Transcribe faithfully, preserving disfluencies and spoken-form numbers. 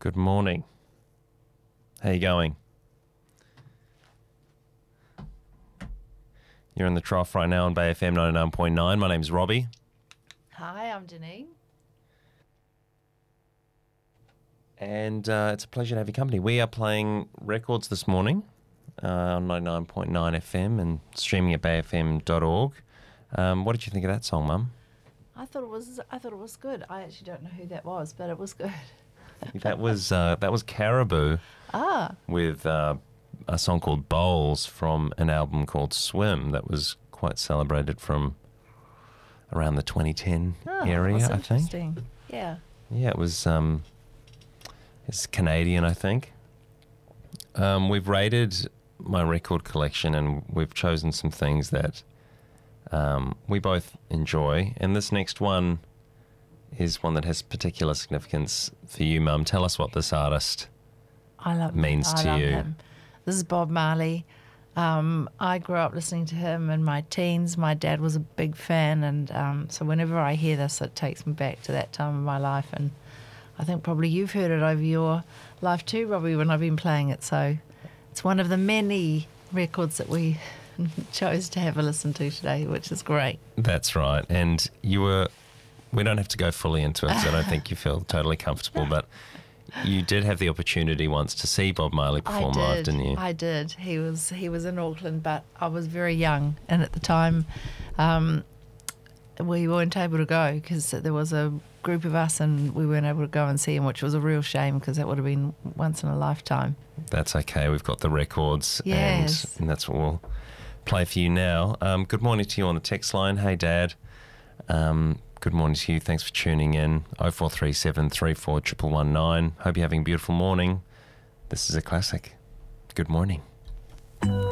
Good morning. How you going? You're in the trough right now on Bay F M ninety-nine point nine. My name's Robbie. Hi, I'm Janine. And uh, it's a pleasure to have your company. We are playing records this morning uh, on ninety-nine point nine F M and streaming at bay f m dot org. Um, what did you think of that song, Mum? I thought it was. I thought it was good. I actually don't know who that was, but it was good. That was uh, that was Caribou Ah, with uh, a song called Bowls from an album called Swim that was quite celebrated from around the twenty ten oh, area, that's I think. interesting. Yeah. Yeah, it was. Um, it's Canadian, I think. Um, we've rated my record collection, and we've chosen some things that um, we both enjoy. And this next one is one that has particular significance for you, Mum. Tell us what this artist I love means him. I to love you. Him. This is Bob Marley. Um, I grew up listening to him in my teens. My dad was a big fan, and um, so whenever I hear this, it takes me back to that time of my life. And I think probably you've heard it over your life too, Robbie, when I've been playing it. So it's one of the many records that we chose to have a listen to today, which is great. That's right. And you were. We don't have to go fully into it because I don't think you feel totally comfortable, but you did have the opportunity once to see Bob Marley perform I did. live, didn't you? I did. He was he was in Auckland, but I was very young, and at the time, um, we weren't able to go because there was a group of us, and we weren't able to go and see him, which was a real shame because that would have been once in a lifetime. That's okay. We've got the records, Yes. and, and that's what we'll play for you now. Um, good morning to you on the text line. Hey, Dad. Um, good morning to you. Thanks for tuning in. oh four three seven, three four one one one nine. Hope you're having a beautiful morning. This is a classic. Good morning.